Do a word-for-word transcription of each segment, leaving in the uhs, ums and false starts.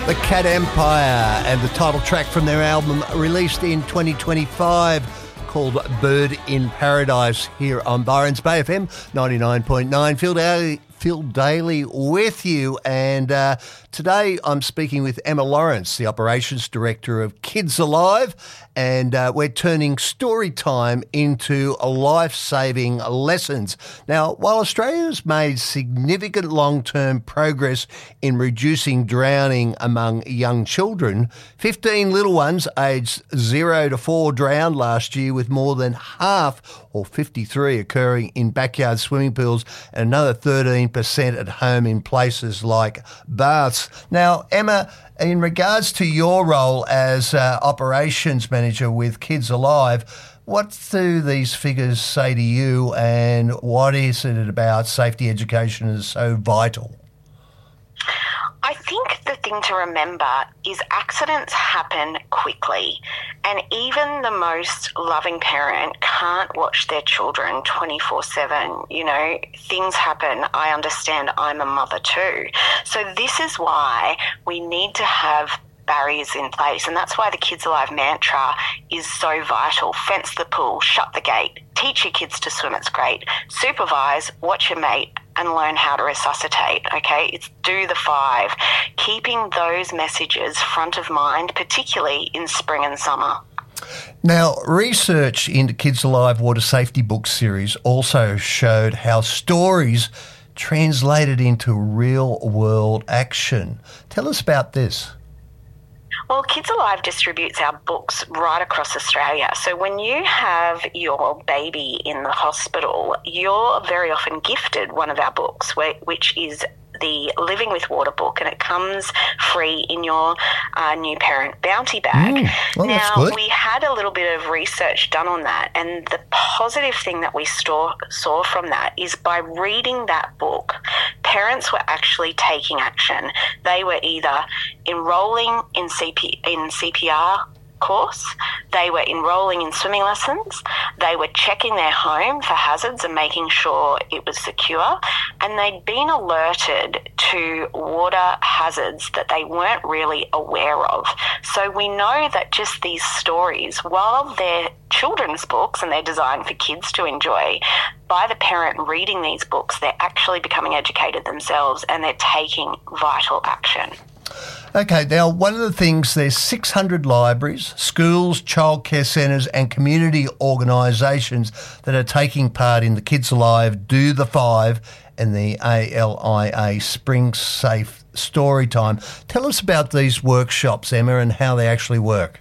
The Cat Empire and the title track from their album released in twenty twenty-five called Bird in Paradise here on Byron's Bay F M ninety-nine point nine. Phil Daly, Phil Daly with you, and uh, today I'm speaking with Emma Lawrence, the Operations Director of Kids Alive, and uh, we're turning story time into life-saving lessons. Now, while Australia's made significant long-term progress in reducing drowning among young children, fifteen little ones aged zero to four drowned last year, with more than half, or fifty-three, occurring in backyard swimming pools and another thirteen percent at home in places like baths. Now, Emma, in regards to your role as uh, operations manager with Kids Alive, what do these figures say to you, and what is it about safety education is so vital? I think the thing to remember is accidents happen quickly, and even the most loving parent can't watch their children twenty-four seven. You know, things happen. I understand. I'm a mother too. So this is why we need to have barriers in place, and that's why the Kids Alive mantra is so vital. Fence the pool, shut the gate, teach your kids to swim, it's great. Supervise, watch your mate, and learn how to resuscitate, okay? It's do the five. Keeping those messages front of mind, particularly in spring and summer. Now, research into Kids Alive Water Safety Book series also showed how stories translated into real-world action. Tell us about this. Well, Kids Alive distributes our books right across Australia. So when you have your baby in the hospital, you're very often gifted one of our books, which is the Living with Water book, and it comes free in your uh, new parent bounty bag. Mm. Well, now, that's good. we had a little bit of research done on that, and the positive thing that we saw, saw from that is by reading that book, parents were actually taking action. They were either enrolling in C P, in C P R course, they were enrolling in swimming lessons, they were checking their home for hazards and making sure it was secure, and they'd been alerted to water hazards that they weren't really aware of. So we know that just these stories, while they're children's books and they're designed for kids to enjoy, by the parent reading these books, they're actually becoming educated themselves and they're taking vital action. Okay, now one of the things, there's six hundred libraries, schools, childcare centres and community organisations that are taking part in the Kids Alive Do the Five and the A L I A Spring Safe Storytime. Tell us about these workshops, Emma, and how they actually work.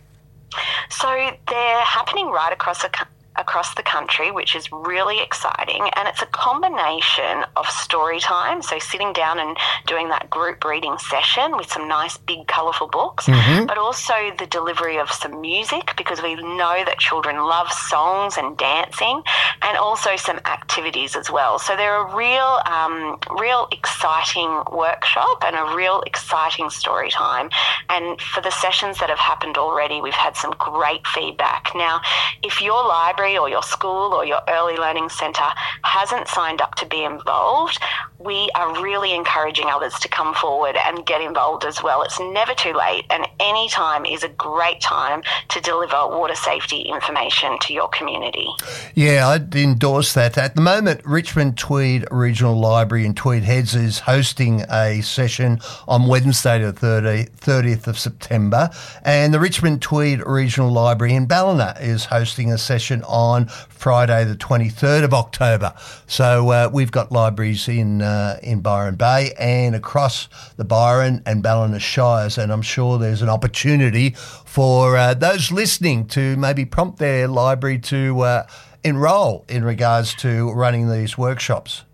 So they're happening right across the country. across the country, which is really exciting, and it's a combination of story time, so sitting down and doing that group reading session with some nice big colourful books, mm-hmm. but also the delivery of some music, because we know that children love songs and dancing, and also some activities as well. So they're a real um, real exciting workshop and a real exciting story time, and for the sessions that have happened already, we've had some great feedback. Now, if your library or your school or your early learning centre hasn't signed up to be involved, we are really encouraging others to come forward and get involved as well. It's never too late, and any time is a great time to deliver water safety information to your community. Yeah, I'd endorse that. At the moment, Richmond Tweed Regional Library in Tweed Heads is hosting a session on Wednesday the thirtieth of September, and the Richmond Tweed Regional Library in Ballina is hosting a session on Friday the twenty-third of October. So uh, we've got libraries in uh, in Byron Bay and across the Byron and Ballina Shires, and I'm sure there's an opportunity for uh, those listening to maybe prompt their library to uh, enrol in regards to running these workshops.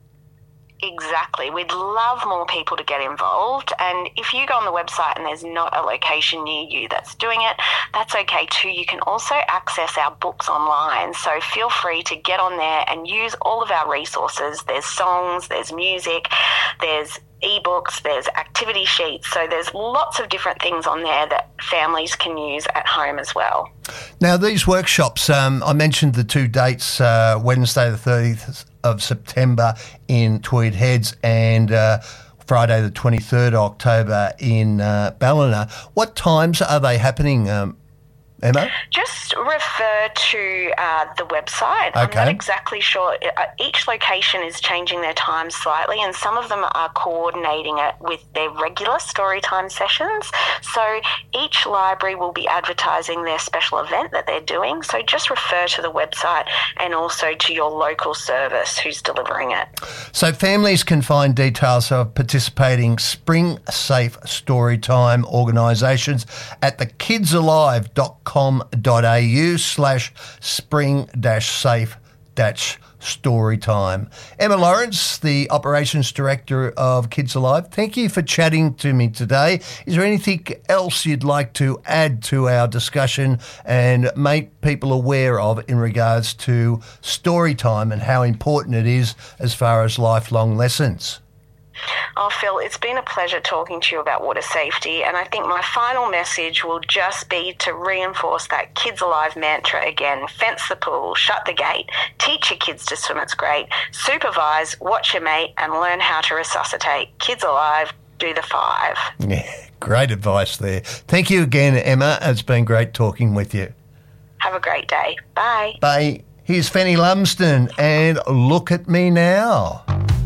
Exactly. We'd love more people to get involved, and if you go on the website and there's not a location near you that's doing it, that's okay too. You can also access our books online, so feel free to get on there and use all of our resources. There's songs, there's music, there's ebooks, there's activity sheets, so there's lots of different things on there that families can use at home as well. Now, these workshops, um, I mentioned the two dates, uh, Wednesday the thirtieth of September in Tweed Heads and uh, Friday the twenty-third of October in uh, Ballina. What times are they happening, um, Emma? Just refer to uh, the website. I'm Okay. not exactly sure. Uh, Each location is changing their times slightly, and some of them are coordinating it with their regular storytime sessions. So each library will be advertising their special event that they're doing. So just refer to the website and also to your local service who's delivering it. So families can find details of participating Spring Safe Storytime organisations at the kidsalive dot com dot a u slash spring dash safe dash storytime. Emma Lawrence, the Operations Director of Kids Alive, thank you for chatting to me today. Is there anything else you'd like to add to our discussion and make people aware of in regards to storytime and how important it is as far as lifelong lessons? Oh, Phil, it's been a pleasure talking to you about water safety, and I think my final message will just be to reinforce that Kids Alive mantra again. Fence the pool, shut the gate, teach your kids to swim, it's great, supervise, watch your mate, and learn how to resuscitate. Kids Alive, do the five. Yeah, great advice there. Thank you again, Emma. It's been great talking with you. Have a great day. Bye. Bye. Here's Fanny Lumsden and Look at Me Now.